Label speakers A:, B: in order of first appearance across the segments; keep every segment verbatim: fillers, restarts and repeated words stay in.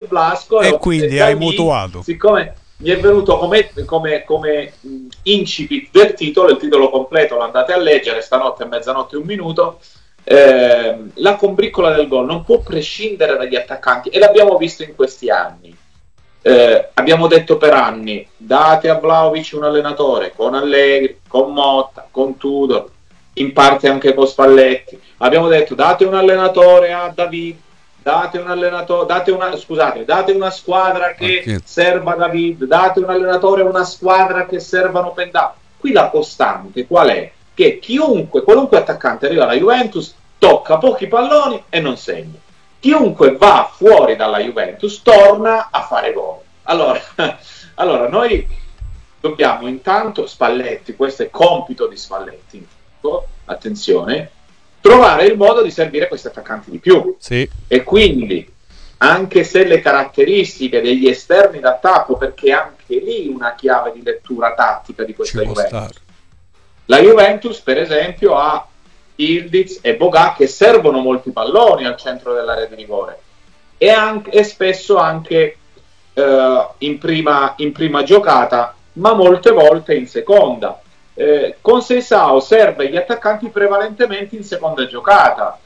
A: Blasco
B: e,
A: e,
B: quindi
A: e
B: hai
A: lì,
B: mutuato.
A: Siccome mi è venuto come, come, come incipit del titolo, il titolo completo lo andate a leggere stanotte a mezzanotte e un minuto. Eh, la combriccola del gol non può prescindere dagli attaccanti, e l'abbiamo visto in questi anni. Eh, abbiamo detto per anni: date a Vlahovic un allenatore con Allegri, con Motta, con Tudor, in parte anche con Spalletti. Abbiamo detto: date un allenatore a David, date un allenatore, date una, scusate, date una squadra che
B: Okay.
A: serva David, date un allenatore a una squadra che servano Pendà. Qui la costante qual è? Che chiunque, qualunque attaccante arriva alla Juventus, tocca pochi palloni e non segna. Chiunque va fuori dalla Juventus torna a fare gol. Allora, allora noi dobbiamo intanto, Spalletti, questo è compito di Spalletti, attenzione, trovare il modo di servire questi attaccanti di più.
B: Sì.
A: E quindi, anche se le caratteristiche degli esterni d'attacco, perché anche lì una chiave di lettura tattica di questa
B: Ci può
A: Juventus.
B: stare.
A: La Juventus, per esempio, ha Ildiz e Boga che servono molti palloni al centro dell'area di rigore, e, anche, e spesso anche eh, in, prima, in prima giocata, ma molte volte in seconda. Eh, con Seisao serve gli attaccanti prevalentemente in seconda giocata.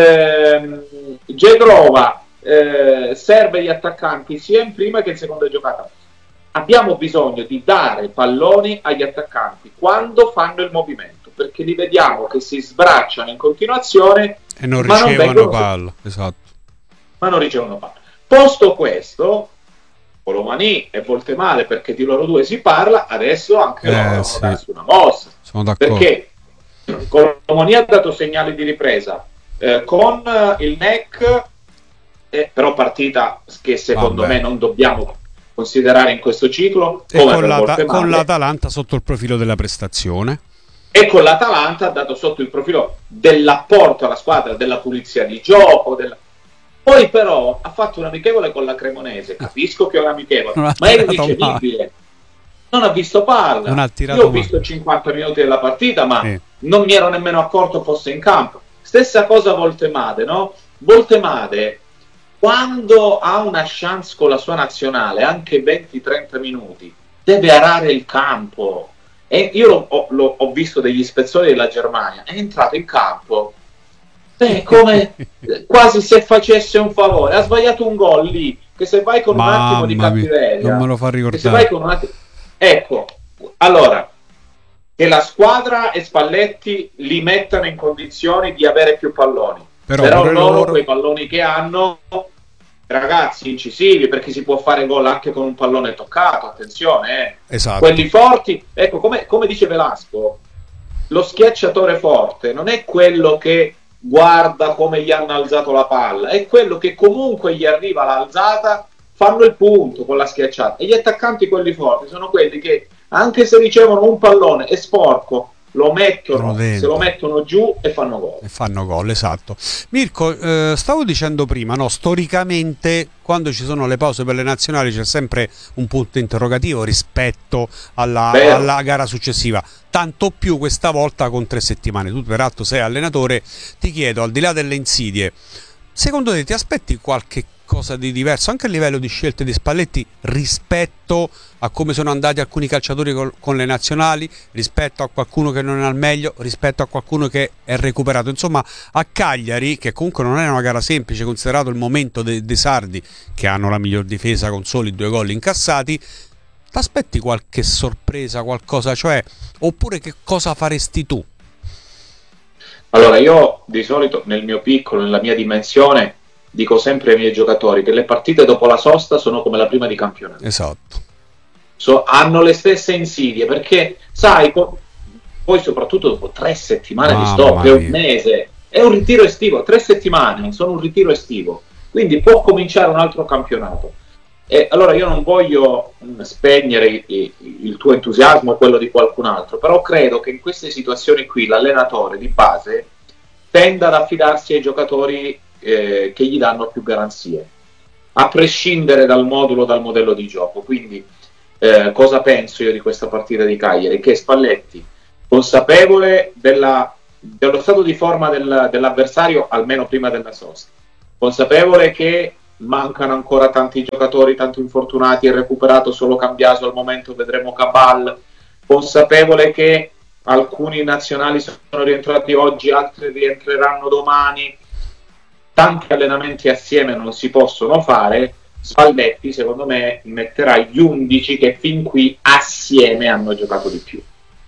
A: Eh, Gedrova eh, serve gli attaccanti sia in prima che in seconda giocata. Abbiamo bisogno di dare palloni agli attaccanti quando fanno il movimento, perché li vediamo che si sbracciano in continuazione
B: E non
A: ma
B: ricevono
A: non
B: palla, esatto.
A: ma non ricevono palla. Posto questo, Colomani è volte male perché di loro due si parla, adesso anche
B: Eh,
A: loro devono
B: sì.
A: darsi una mossa.
B: Sono d'accordo.
A: Perché Colomani ha dato segnali di ripresa, eh, con il N E C, eh, però partita che secondo
B: Vabbè.
A: me non dobbiamo considerare in questo ciclo,
B: E
A: come
B: con,
A: per
B: l'Ata-
A: volte
B: con
A: male.
B: l'Atalanta sotto il profilo della prestazione.
A: E con l'Atalanta ha dato sotto il profilo dell'apporto alla squadra, della pulizia di gioco, della... Poi però ha fatto un amichevole con la Cremonese, capisco che è un amichevole,
B: Non ha
A: ma è
B: tirato
A: irricevibile. Non ha visto palla.
B: Non ha tirato
A: Io ho
B: mai.
A: visto cinquanta minuti della partita, ma
B: Sì.
A: non mi ero nemmeno accorto fosse in campo. Stessa cosa Voltemade, no? Voltemade, quando ha una chance con la sua nazionale, anche venti trenta minuti, deve arare il campo. E io lo, ho, lo, ho visto degli spezzoni della Germania, è entrato in campo, beh, come quasi se facesse un favore. Ha sbagliato un gol lì, che se vai con un attimo di
B: Mamma mia,
A: cattiveria,
B: non me lo fa
A: che se vai
B: ricordare.
A: con un attimo... Ecco, allora, che la squadra e Spalletti li mettano in condizioni di avere più palloni,
B: Però,
A: però
B: pure
A: loro,
B: loro-
A: quei palloni che hanno, ragazzi, incisivi, perché si può fare gol anche con un pallone toccato, attenzione, eh.
B: Esatto.
A: Quelli forti, ecco, come, come dice Velasco, lo schiacciatore forte non è quello che guarda come gli hanno alzato la palla, è quello che comunque gli arriva l'alzata, fanno il punto con la schiacciata. E gli attaccanti, quelli forti, sono quelli che anche se ricevono un pallone è sporco, lo mettono,
B: Sono
A: se
B: dentro.
A: lo mettono giù e fanno gol.
B: E fanno gol, esatto. Mirko, eh, stavo dicendo prima, no, storicamente quando ci sono le pause per le nazionali c'è sempre un punto interrogativo rispetto alla,
A: Vero.
B: alla gara successiva, tanto più questa volta con tre settimane. Tu peraltro sei allenatore, ti chiedo, al di là delle insidie, secondo te ti aspetti qualche cosa di diverso anche a livello di scelte di Spalletti rispetto a come sono andati alcuni calciatori col, con le nazionali, rispetto a qualcuno che non è al meglio, rispetto a qualcuno che è recuperato? Insomma, a Cagliari, che comunque non è una gara semplice considerato il momento dei, dei sardi, che hanno la miglior difesa con soli due gol incassati, ti aspetti qualche sorpresa, qualcosa, cioè, oppure che cosa faresti tu?
A: Allora, io di solito nel mio piccolo, nella mia dimensione, dico sempre ai miei giocatori che le partite dopo la sosta sono come la prima di campionato.
B: Esatto.
A: So, hanno le stesse insidie, perché sai, po- poi soprattutto dopo tre settimane
B: Mamma
A: di stop, è un
B: mia.
A: mese, è un ritiro estivo, tre settimane sono un ritiro estivo, quindi può cominciare un altro campionato. E allora io non voglio mh, spegnere i- i- il tuo entusiasmo o quello di qualcun altro, però credo che in queste situazioni qui l'allenatore di base tenda ad affidarsi ai giocatori eh, che gli danno più garanzie, a prescindere dal modulo, dal modello di gioco. Quindi eh, cosa penso io di questa partita di Cagliari? Che Spalletti, consapevole della, dello stato di forma del, dell'avversario, almeno prima della sosta, consapevole che mancano ancora tanti giocatori, tanti infortunati, è recuperato solo Cambiaso al momento, vedremo Cabal, consapevole che alcuni nazionali sono rientrati oggi, altri rientreranno domani, tanti allenamenti assieme non si possono fare. Spalletti secondo me metterà gli undici che fin qui assieme hanno giocato di più.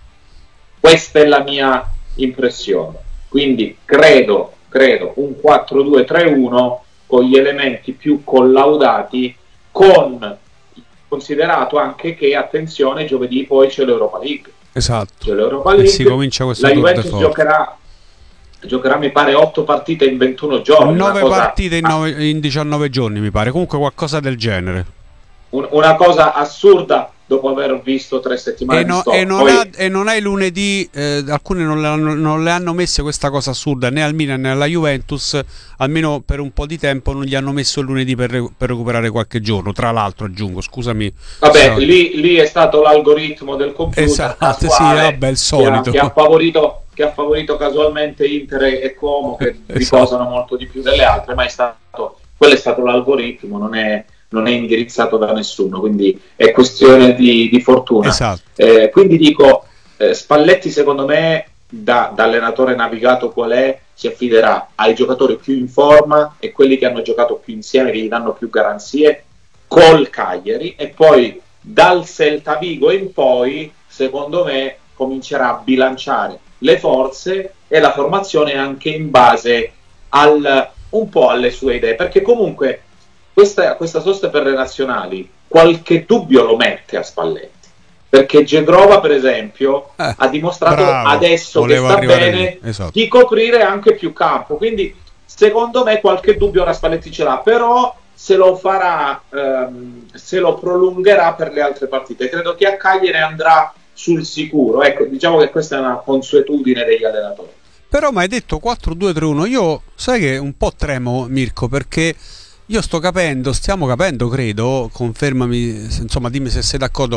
A: Questa è la mia impressione, quindi credo, credo un quattro due tre uno con gli elementi più collaudati, con considerato anche che, attenzione, giovedì poi c'è l'Europa League.
B: Esatto.
A: C'è l'Europa League,
B: e si comincia questo
A: la Juventus giocherà giocherà mi pare otto partite in ventuno giorni,
B: nove
A: cosa...
B: partite in, nove, in diciannove giorni mi pare, comunque qualcosa del genere,
A: un, una cosa assurda dopo aver visto tre settimane
B: e, no,
A: di stop.
B: e, non
A: Poi...
B: ha, e non hai lunedì, eh, alcuni non le, hanno, non le hanno messe questa cosa assurda né al Milan né alla Juventus, almeno per un po' di tempo non gli hanno messo il lunedì per, per recuperare qualche giorno, tra l'altro aggiungo, scusami.
A: Vabbè, lì, lì è stato l'algoritmo del computer,
B: esatto, sì, vabbè, il solito,
A: che ha, che ha favorito che ha favorito casualmente Inter e Como, che esatto. riposano molto di più delle altre, ma è stato, quello è stato l'algoritmo, non è, non è indirizzato da nessuno, quindi è questione di, di fortuna.
B: Esatto.
A: Eh, quindi dico, eh, Spalletti secondo me, da, da allenatore navigato qual è, si affiderà ai giocatori più in forma e quelli che hanno giocato più insieme, che gli danno più garanzie, col Cagliari, e poi dal Celta Vigo in poi, secondo me, comincerà a bilanciare le forze e la formazione anche in base al, un po' alle sue idee, perché comunque questa, questa sosta per le nazionali qualche dubbio lo mette a Spalletti, perché Gegrova per esempio eh, ha dimostrato bravo, adesso che sta bene, esatto, di coprire anche più campo, quindi secondo me qualche dubbio ora Spalletti ce l'ha, però se lo farà, ehm, se lo prolungherà per le altre partite. Credo che a Cagliari andrà sul sicuro, ecco, diciamo che questa è una consuetudine degli allenatori.
B: Però mi hai detto quattro due tre uno, io sai che un po' tremo, Mirko, perché io sto capendo, stiamo capendo, credo, confermami, insomma dimmi se sei d'accordo,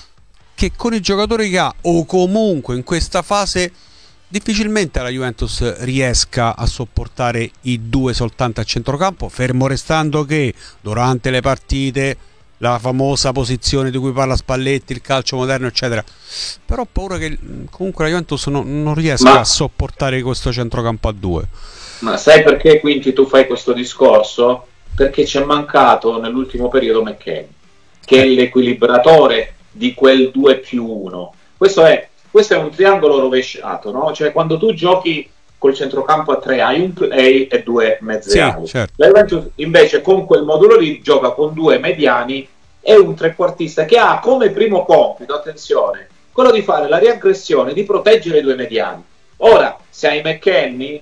B: che con i giocatori che ha, o comunque in questa fase, difficilmente la Juventus riesca a sopportare i due soltanto a centrocampo, fermo restando che durante le partite la famosa posizione di cui parla Spalletti, il calcio moderno eccetera, però ho paura che comunque la Juventus no, non riesca ma, a sopportare questo centrocampo a due.
A: Ma sai perché quindi tu fai questo discorso? Perché c'è mancato nell'ultimo periodo McKennie, che è l'equilibratore di quel due più uno. Questo è, questo è un triangolo rovesciato, no? Cioè quando tu giochi col centrocampo a tre hai un play e due mezze
B: sì,
A: ali.
B: Certo.
A: La Juventus invece con quel modulo lì gioca con due mediani e un trequartista che ha come primo compito, attenzione, quello di fare la riaggressione, di proteggere i due mediani. Ora, se hai McKennie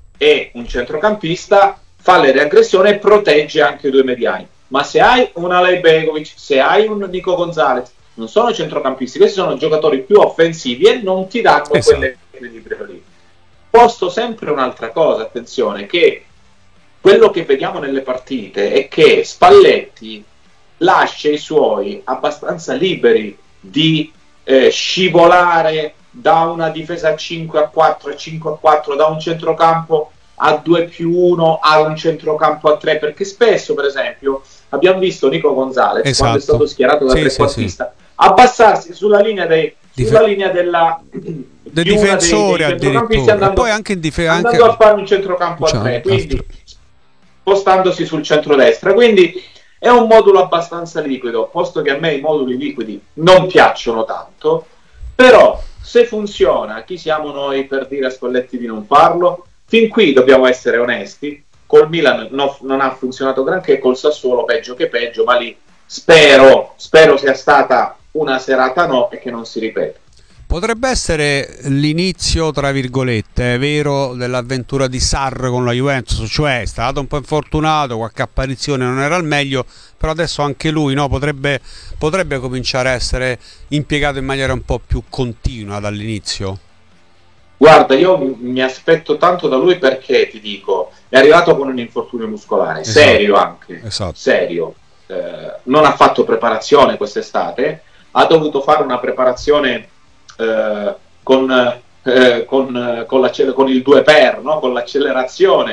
A: e un centrocampista, fa la riaggressione e protegge anche i due mediani. Ma se hai un Alej Begovic, se hai un Nico Gonzalez, non sono centrocampisti, questi sono giocatori più offensivi e non ti danno
B: esatto.
A: quell'equilibrio lì. Posto sempre un'altra cosa, attenzione, che quello che vediamo nelle partite è che Spalletti lascia i suoi abbastanza liberi di eh, scivolare da una difesa a cinque a quattro, a cinque a quattro, da un centrocampo a due più uno a un centrocampo a tre, perché spesso per esempio abbiamo visto Nico Gonzalez
B: esatto.
A: quando è stato schierato da
B: sì,
A: trequartista
B: sì, sì.
A: abbassarsi sulla linea dei
B: Dif-
A: sulla linea della
B: del di difensore addirittura, andando, poi anche in difesa
A: andando
B: anche...
A: a fare un centrocampo a tre, quindi spostandosi sul centrodestra, quindi è un modulo abbastanza liquido, posto che a me i moduli liquidi non piacciono tanto, però se funziona, chi siamo noi per dire a Spalletti di non farlo? Fin qui dobbiamo essere onesti, col Milan no, non ha funzionato granché, col Sassuolo peggio che peggio, ma lì spero, spero sia stata una serata no e che non si ripeta.
B: Potrebbe essere l'inizio, tra virgolette, è vero, dell'avventura di Sarr con la Juventus, cioè è stato un po' infortunato, qualche apparizione non era al meglio, però adesso anche lui no, potrebbe, potrebbe cominciare a essere impiegato in maniera un po' più continua dall'inizio.
A: Guarda, io mi aspetto tanto da lui perché, ti dico, è arrivato con un infortunio muscolare, esatto. serio anche,
B: esatto.
A: serio, eh, non ha fatto preparazione quest'estate, ha dovuto fare una preparazione eh, con, eh, con, con, con il due per, no? Con l'accelerazione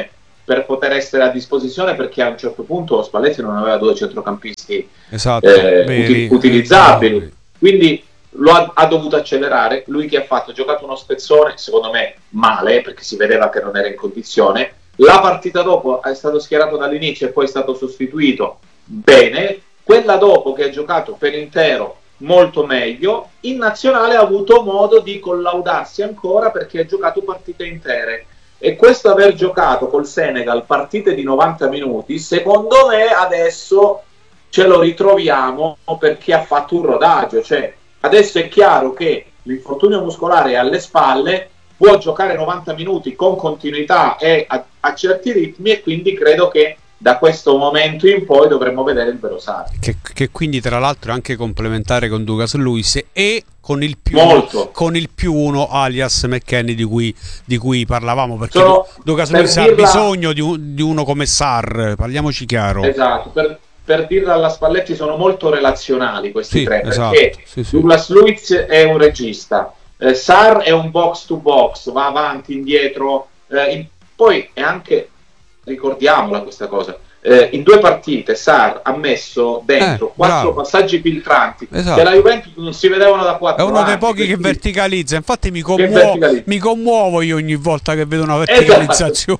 A: per poter essere a disposizione, perché a un certo punto Spalletti non aveva due centrocampisti
B: esatto,
A: eh,
B: veri,
A: uti- utilizzabili,
B: veri.
A: quindi lo ha, ha dovuto accelerare. Lui che ha fatto, ha giocato uno spezzone, secondo me male, perché si vedeva che non era in condizione. La partita dopo è stato schierato dall'inizio e poi è stato sostituito bene. Quella dopo, che ha giocato per intero molto meglio. In nazionale ha avuto modo di collaudarsi ancora, perché ha giocato partite intere, e questo aver giocato col Senegal partite di novanta minuti, secondo me adesso ce lo ritroviamo, perché ha fatto un rodaggio. Cioè adesso è chiaro che l'infortunio muscolare è alle spalle, può giocare novanta minuti con continuità e a, a certi ritmi, e quindi credo che da questo momento in poi dovremmo vedere il vero Sarri,
B: che, che quindi tra l'altro è anche complementare con Douglas Luiz e con il più
A: molto
B: con il più uno alias McKennie di cui, di cui parlavamo, perché
A: Sono,
B: Douglas
A: per
B: Luiz
A: dirla,
B: ha bisogno di, un, di uno come Sarr, parliamoci chiaro.
A: Esatto, per, per dirla alla Spalletti, sono molto relazionali questi
B: Sì,
A: tre,
B: esatto,
A: perché
B: sì, sì.
A: Douglas Luiz è un regista, eh, Sarr è un box to box, va avanti, indietro, eh, in, poi è anche, ricordiamola questa cosa, eh, in due partite Sarr ha messo dentro
B: Eh,
A: quattro
B: bravo.
A: passaggi filtranti,
B: Esatto.
A: che la Juventus non si vedevano da
B: È
A: quattro
B: uno
A: anni.
B: dei pochi che
A: quindi-
B: verticalizza, infatti mi,
A: che
B: commuo-
A: verticalizza.
B: mi commuovo io ogni volta che vedo una verticalizzazione.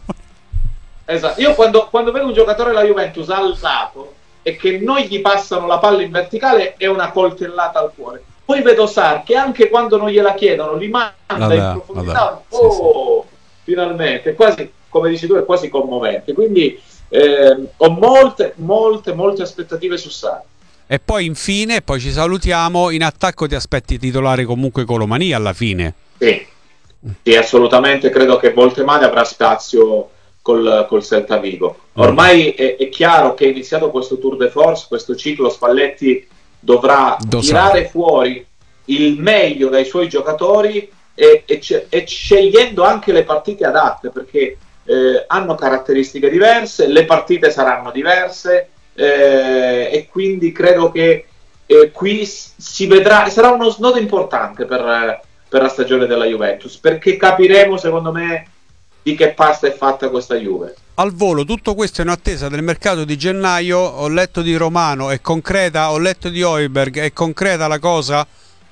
A: Esatto. Io quando, quando vedo un giocatore della Juventus alzato e che non gli passano la palla in verticale, è una coltellata al cuore. Poi vedo Sarr che anche quando non gliela chiedono li manda
B: Vabbè,
A: in profondità.
B: vabbè,
A: Oh,
B: sì,
A: finalmente, quasi, come dici tu, è quasi commovente. Quindi eh, ho molte, molte, molte aspettative su Sarr.
B: E poi infine, poi ci salutiamo, in attacco ti aspetti titolare comunque Colomani alla fine.
A: Sì, sì, assolutamente, credo che Voltemade avrà spazio col, col Celta Vigo. Ormai è, è chiaro che è iniziato questo tour de force, questo ciclo. Spalletti dovrà
B: Dosare.
A: tirare fuori il meglio dai suoi giocatori, e, e, ce- e scegliendo anche le partite adatte, perché eh, hanno caratteristiche diverse, le partite saranno diverse, eh, e quindi credo che eh, qui s- si vedrà, sarà uno snodo importante per, per la stagione della Juventus, perché capiremo, secondo me, di che pasta è fatta questa Juve.
B: Al volo, tutto questo in attesa del mercato di gennaio. Ho letto di Romano, è concreta, ho letto di Højbjerg, è concreta la cosa?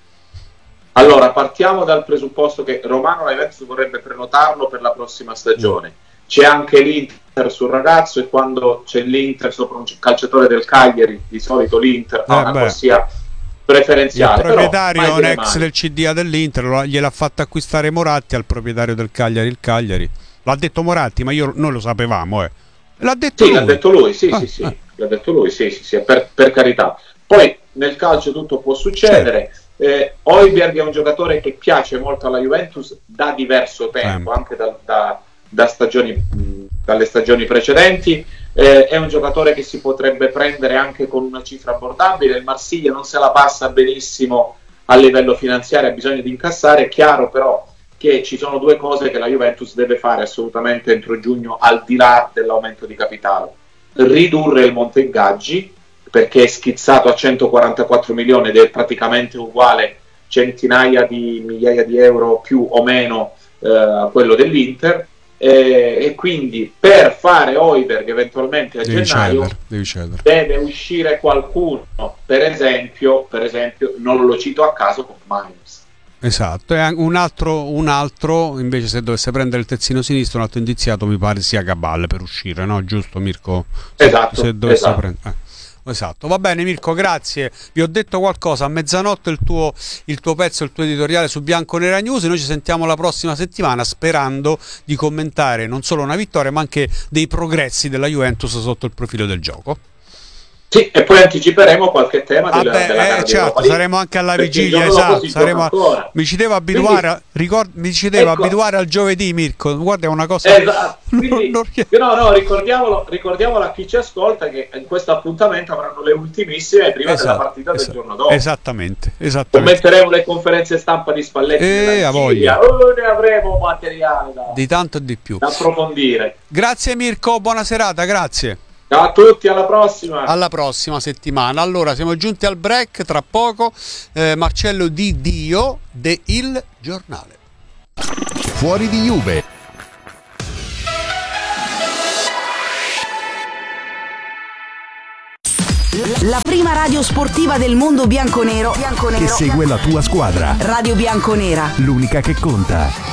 A: Allora, partiamo dal presupposto che Romano la Juventus vorrebbe prenotarlo per la prossima stagione. C'è anche l'Inter sul ragazzo, e quando c'è l'Inter sopra un calciatore del Cagliari, di solito l'Inter ha
B: Eh
A: una
B: beh.
A: corsia
B: Il
A: preferenziale.
B: proprietario
A: però,
B: è un
A: mai dire
B: ex
A: mai.
B: del C D A dell'Inter, lo- gliel'ha fatto acquistare Moratti al proprietario del Cagliari, il Cagliari. L'ha detto Moratti, ma io, noi lo sapevamo, eh. L'ha detto
A: Sì,
B: lui.
A: l'ha detto lui, sì,
B: Ah,
A: sì, sì,
B: ah.
A: l'ha detto lui, sì, sì, sì, per, per carità. Poi nel calcio tutto può succedere. Eh, Højbjerg è un giocatore che piace molto alla Juventus da diverso tempo,
B: Tempo.
A: anche da, da- da stagioni, mh, dalle stagioni precedenti. Eh, è un giocatore che si potrebbe prendere anche con una cifra abbordabile. Il Marsiglia non se la passa benissimo a livello finanziario, ha bisogno di incassare. È chiaro però che ci sono due cose che la Juventus deve fare assolutamente entro giugno, al di là dell'aumento di capitale: ridurre il monte ingaggi, perché è schizzato a centoquarantaquattro milioni ed è praticamente uguale, centinaia di migliaia di euro più o meno eh, a quello dell'Inter, eh, e quindi per fare Højbjerg eventualmente a
B: Devi
A: gennaio
B: cedere, devi cedere.
A: deve uscire qualcuno, per esempio, per esempio non lo cito a caso, con Mainz.
B: Esatto, e an- un altro, un altro invece, se dovesse prendere il terzino sinistro, un altro indiziato mi pare sia Cabal per uscire, no? Giusto Mirko? Se,
A: Esatto,
B: se dovesse
A: esatto.
B: prendere. eh. Esatto, va bene Mirko, grazie. Vi ho detto qualcosa, a mezzanotte il tuo, il tuo pezzo, il tuo editoriale su Bianconera News. Noi ci sentiamo la prossima settimana, sperando di commentare non solo una vittoria ma anche dei progressi della Juventus sotto il profilo del gioco.
A: Sì, e poi anticiperemo qualche tema della,
B: Vabbè,
A: della gara
B: eh,
A: di
B: certo,
A: Europa League,
B: saremo anche alla
A: perché il
B: vigilia,
A: giorno dopo
B: esatto,
A: si gioca
B: saremo a-
A: ancora.
B: mi ci devo abituare, a, ricord- mi ci devo
A: ecco.
B: abituare al giovedì, Mirko, guarda, è una cosa
A: Esatto, quindi,
B: non ries-
A: no, no, ricordiamolo, ricordiamolo a chi ci ascolta che in questo appuntamento avranno le ultimissime prima
B: Esatto,
A: della partita
B: esatto,
A: del giorno dopo.
B: esattamente, esattamente.
A: Commenteremo le conferenze stampa di Spalletti
B: Eh,
A: nella
B: a
A: Sicilia.
B: voglia.
A: Oh, ne avremo materiale da,
B: Di tanto e di più.
A: da approfondire.
B: Grazie Mirko, buona serata, grazie.
A: Ciao a tutti, alla prossima.
B: Alla prossima settimana. Allora, siamo giunti al break, tra poco eh, Marcello Di Dio de Il Giornale.
C: Fuori di Juve. La prima radio sportiva del mondo bianconero, bianconero
D: che segue la tua squadra.
C: Radio Bianconera,
D: l'unica che conta.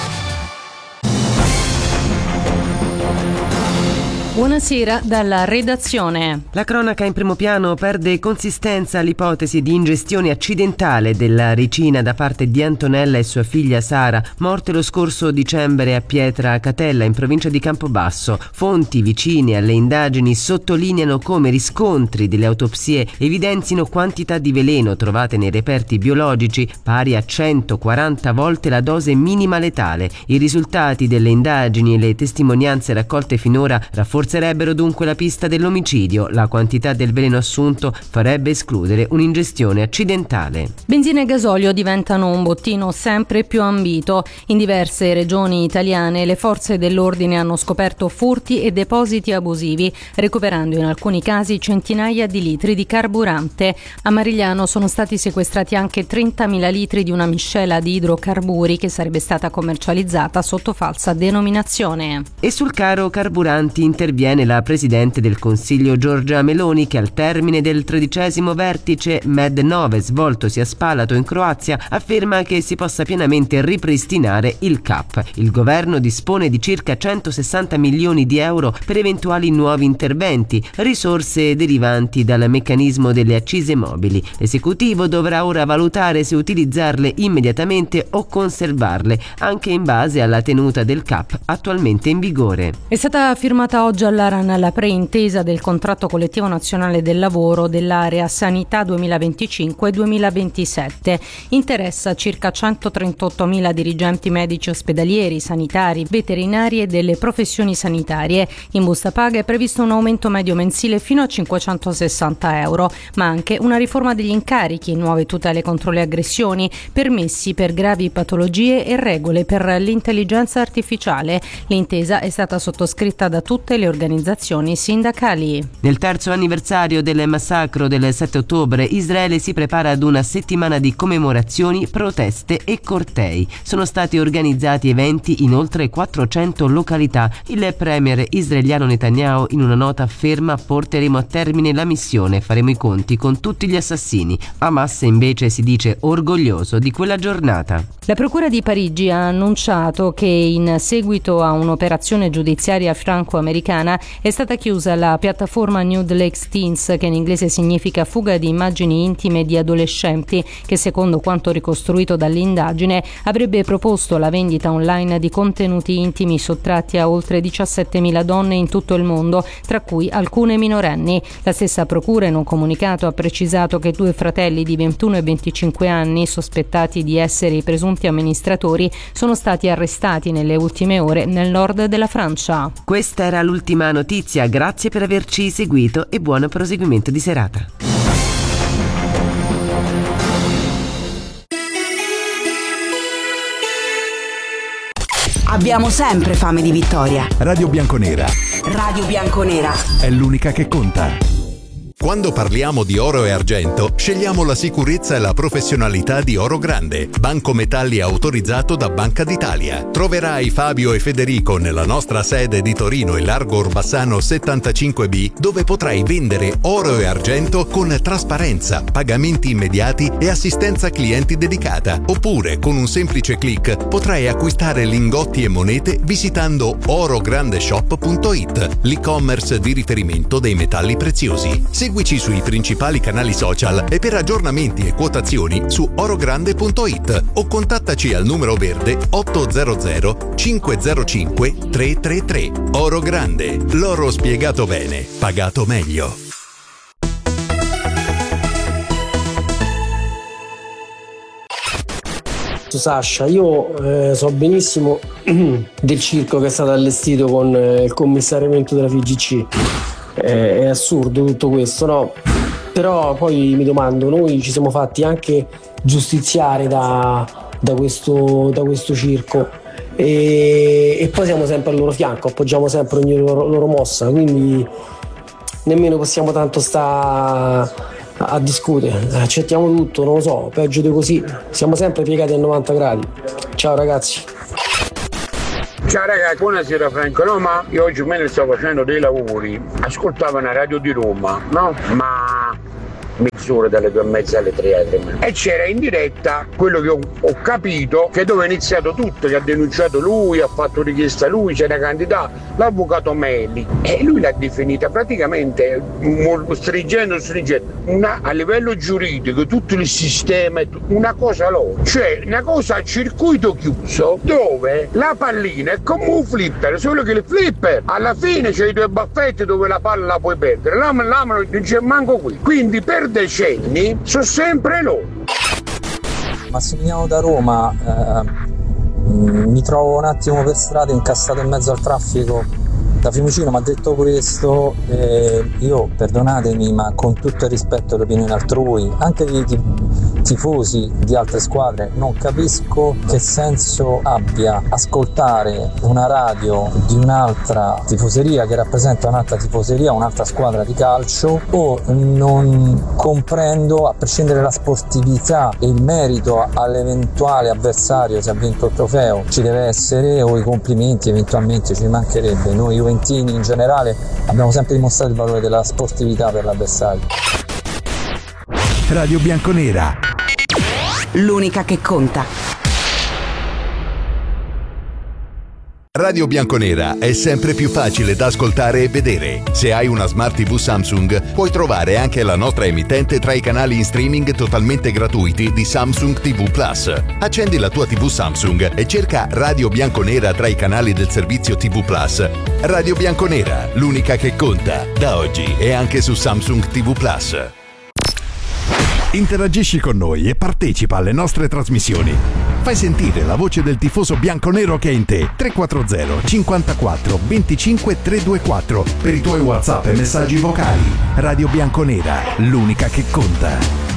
E: Buonasera dalla redazione.
F: La cronaca in primo piano perde consistenza all'ipotesi di ingestione accidentale della ricina da parte di Antonella e sua figlia Sara, morte lo scorso dicembre a Pietra Catella in provincia di Campobasso. Fonti vicine alle indagini sottolineano come riscontri delle autopsie evidenzino quantità di veleno trovate nei reperti biologici pari a centoquaranta volte la dose minima letale. I risultati delle indagini e le testimonianze raccolte finora rafforzano Rafforzerebbero dunque la pista dell'omicidio. La quantità del veleno assunto farebbe escludere un'ingestione accidentale.
E: Benzina e gasolio diventano un bottino sempre più ambito. In diverse regioni italiane le forze dell'ordine hanno scoperto furti e depositi abusivi, recuperando in alcuni casi centinaia di litri di carburante. A Marigliano sono stati sequestrati anche trentamila litri di una miscela di idrocarburi che sarebbe stata commercializzata sotto falsa denominazione.
F: E sul caro carburanti interviene la Presidente del Consiglio Giorgia Meloni, che al termine del tredicesimo vertice Med nove svoltosi a Spalato in Croazia afferma che si possa pienamente ripristinare il C A P. Il governo dispone di circa centosessanta milioni di euro per eventuali nuovi interventi, risorse derivanti dal meccanismo delle accise mobili. L'esecutivo dovrà ora valutare se utilizzarle immediatamente o conservarle, anche in base alla tenuta del C A P attualmente in vigore.
E: È stata firmata oggi all'Aran la preintesa del contratto collettivo nazionale del lavoro dell'area sanità duemilaventicinque duemilaventisette. Interessa circa centotrentottomila dirigenti medici ospedalieri, sanitari, veterinari e delle professioni sanitarie. In busta paga è previsto un aumento medio mensile fino a cinquecentosessanta euro, ma anche una riforma degli incarichi, nuove tutele contro le aggressioni, permessi per gravi patologie e regole per l'intelligenza artificiale. L'intesa è stata sottoscritta da tutte le organizzazioni sindacali.
F: Nel terzo anniversario del massacro del sette ottobre, Israele si prepara ad una settimana di commemorazioni, proteste e cortei. Sono stati organizzati eventi in oltre quattrocento località. Il premier israeliano Netanyahu in una nota afferma: porteremo a termine la missione, faremo i conti con tutti gli assassini. Hamas invece si dice orgoglioso di quella giornata.
E: La Procura di Parigi ha annunciato che in seguito a un'operazione giudiziaria franco-americana è stata chiusa la piattaforma Nude Lakes Teens, che in inglese significa fuga di immagini intime di adolescenti, che secondo quanto ricostruito dall'indagine avrebbe proposto la vendita online di contenuti intimi sottratti a oltre diciassettemila donne in tutto il mondo, tra cui alcune minorenni. La stessa procura in un comunicato ha precisato che due fratelli di ventuno e venticinque anni, sospettati di essere i presunti amministratori, sono stati arrestati nelle ultime ore nel nord della Francia.
F: Questa era l'ultima notizia, grazie per averci seguito e buon proseguimento di serata.
C: abbiamo sempre fame di vittoria.
D: Radio Bianconera.
C: Radio Bianconera.
D: È l'unica che conta.
G: Quando parliamo di oro e argento, scegliamo la sicurezza e la professionalità di Oro Grande, banco metalli autorizzato da Banca d'Italia. Troverai Fabio e Federico nella nostra sede di Torino in Largo Orbassano settantacinque B, dove potrai vendere oro e argento con trasparenza, pagamenti immediati e assistenza clienti dedicata. Oppure, con un semplice click, potrai acquistare lingotti e monete visitando orograndeshop punto it, l'e-commerce di riferimento dei metalli preziosi. Seguici sui principali canali social e per aggiornamenti e quotazioni su orogrande punto it o contattaci al numero verde ottocento cinquecentocinque trecentotrentatré. Oro Grande, l'oro spiegato bene, pagato meglio.
H: Sasha, io eh, so benissimo del circo che è stato allestito con eh, il commissariamento della F I G C. È assurdo tutto questo, no? Però poi mi domando, noi ci siamo fatti anche giustiziare da, da, questo, da questo circo e, e poi siamo sempre al loro fianco, appoggiamo sempre ogni loro, loro mossa, quindi nemmeno possiamo tanto stare a, a discutere, accettiamo tutto, non lo so, peggio di così, siamo sempre piegati a novanta gradi. Ciao ragazzi.
I: Ciao ragazzi, buonasera Franco, no ma io oggi me ne sto facendo dei lavori, ascoltavo una radio di Roma, no? Ma mezz'ora dalle due e mezza alle tre, alle tre e mezza. E c'era in diretta quello che ho, ho capito, che dove è iniziato tutto, che ha denunciato lui, ha fatto richiesta lui, c'era candidato, l'avvocato Melli, e lui l'ha definita praticamente stringendo, stringendo, una, a livello giuridico, tutto il sistema, una cosa loro, cioè una cosa a circuito chiuso, dove la pallina è come un flipper, solo che il flipper alla fine c'è i due baffetti dove la palla la puoi perdere, là, là non c'è manco qui, quindi per decenni sono sempre loro.
J: Massimiliano da Roma, eh, mi trovo un attimo per strada incassato in mezzo al traffico da Fiumicino, ma detto questo, eh, io perdonatemi, ma con tutto il rispetto all'opinione altrui, anche di, di tifosi di altre squadre, non capisco che senso abbia ascoltare una radio di un'altra tifoseria che rappresenta un'altra tifoseria, un'altra squadra di calcio, o non comprendo, a prescindere dalla sportività e il merito all'eventuale avversario se ha vinto il trofeo ci deve essere, o i complimenti eventualmente ci mancherebbe. Noi juventini in generale abbiamo sempre dimostrato il valore della sportività per l'avversario.
D: Radio Bianconera,
C: l'unica che conta.
G: Radio Bianconera è sempre più facile da ascoltare e vedere. Se hai una Smart tivù Samsung, puoi trovare anche la nostra emittente tra i canali in streaming totalmente gratuiti di Samsung tivù Plus. Accendi la tua tivù Samsung e cerca Radio Bianconera tra i canali del servizio tivù Plus. Radio Bianconera, l'unica che conta, da oggi e anche su Samsung tivù Plus.
D: interagisci con noi e partecipa alle nostre trasmissioni. Fai sentire la voce del tifoso bianconero che è in te. tre quattro zero cinquantaquattro venticinque trecentoventiquattro per i tuoi WhatsApp e messaggi vocali. Radio Bianconera, l'unica che conta.